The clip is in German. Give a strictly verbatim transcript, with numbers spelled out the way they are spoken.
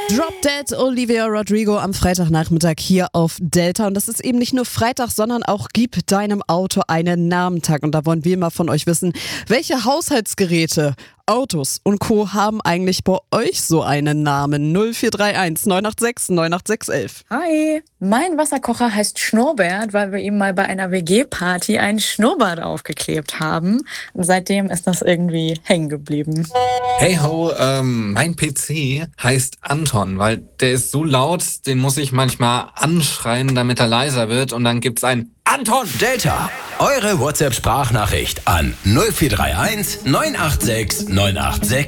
Drop Dead, Olivia Rodrigo am Freitagnachmittag hier auf Delta. Und das ist eben nicht nur Freitag, sondern auch Gib deinem Auto einen Namentag. Und da wollen wir mal von euch wissen, welche Haushaltsgeräte, Autos und Co. haben eigentlich bei euch so einen Namen? null vier drei eins neun acht sechs neun acht sechs elf. Hi, mein Wasserkocher heißt Schnurrbart, weil wir ihm mal bei einer W G-Party einen Schnurrbart aufgeklebt haben. Und seitdem ist das irgendwie hängen geblieben. Hey ho, ähm, mein P C heißt Anton, weil der ist so laut, den muss ich manchmal anschreien, damit er leiser wird, und dann gibt's ein Anton! Delta, eure WhatsApp-Sprachnachricht an null vier drei eins neun acht sechs neun acht sechs